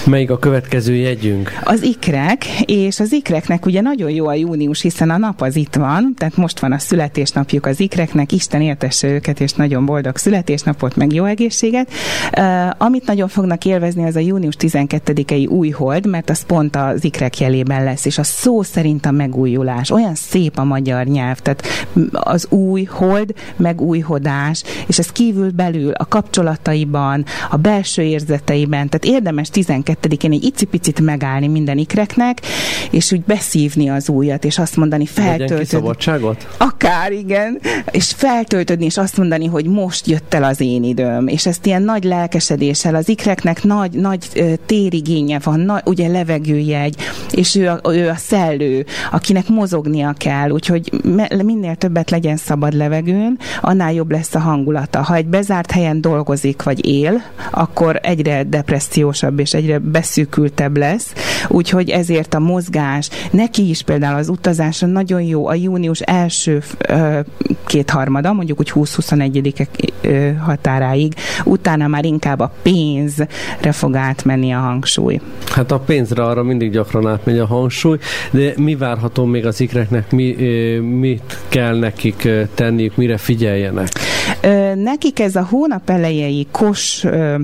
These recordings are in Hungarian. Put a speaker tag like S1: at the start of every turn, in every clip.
S1: Melyik a következő jegyünk?
S2: Az ikrek, és az ikreknek ugye nagyon jó a június, hiszen a nap az itt van, tehát most van a születésnapjuk az ikreknek, Isten éltesse őket, és nagyon boldog születésnapot, meg jó egészséget. Amit nagyon fognak élvezni, az a június 12-i újhold, mert az pont az ikrek jelében lesz, és a szó szerint a megújulás. Olyan szép a magyar nyelv, tehát az újhold, megújhodás, és ez kívül belül a kapcsolataiban, a belső érzeteiben, tehát érdemes 12-én egy icipicit megállni minden ikreknek, és úgy beszívni az újat, és azt mondani, feltöltöd.
S1: Szabadságot?
S2: Akár, igen. És feltöltödni, és azt mondani, hogy most jött el az én időm. És ezt ilyen nagy lelkesedéssel, az ikreknek nagy térigénye van, ugye levegőjegy, és ő a szellő, akinek mozognia kell, úgyhogy minél többet legyen szabad levegőn, annál jobb lesz a hangulata. Ha egy bezárt helyen dolgozik, vagy él, akkor egyre depressziósabb, és egyre beszűkültebb lesz, úgyhogy ezért a mozgás, neki is például az utazásra nagyon jó a június első kétharmada, mondjuk úgy 20-21 határáig, utána már inkább a pénzre fog átmenni a hangsúly.
S1: Hát a pénzre arra mindig gyakran átmegy a hangsúly, de mi várható még az ikreknek, mit kell nekik tenniük, mire figyeljenek?
S2: Nekik ez a hónap elejei kos,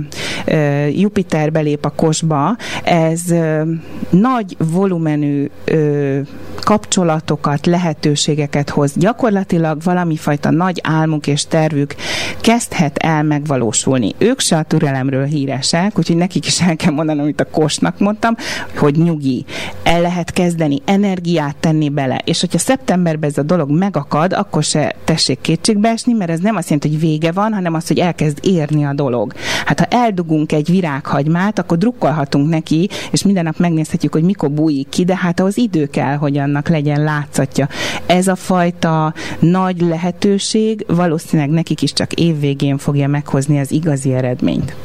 S2: Jupiter belép a kosba, ez nagy volumenű kapcsolatokat, lehetőségeket hoz. Gyakorlatilag valamifajta nagy álmuk és tervük kezdhet el megvalósulni. Ők se a türelemről híresek, úgyhogy nekik is el kell mondanom, amit a kosnak mondtam, hogy nyugi. El lehet kezdeni, energiát tenni bele, és hogyha szeptemberben ez a dolog megakad, akkor se tessék kétségbe esni, mert ez nem azt jelenti, hogy vége van, hanem az, hogy elkezd érni a dolog. Hát ha eldugunk egy virághagymát, akkor drukkolhatunk neki, és minden nap megnézhetjük, hogy mikor bújik ki, de hát ahhoz idő kell, hogy annak legyen látszatja. Ez a fajta nagy lehetőség valószínűleg nekik is csak évvégén fogja meghozni az igazi eredményt.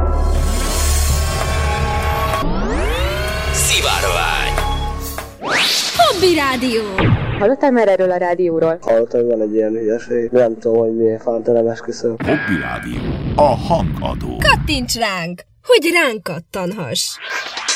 S3: Szivárvány Hobby Rádió.
S4: Hallottál már erről a rádióról?
S5: Hallottam, hogy van egy ilyen hülyeség. Nem tudom, hogy milyen fánta nem esküszöm.
S3: Hobby Rádió. A hangadó. Kattints ránk, hogy ránk kattanhass.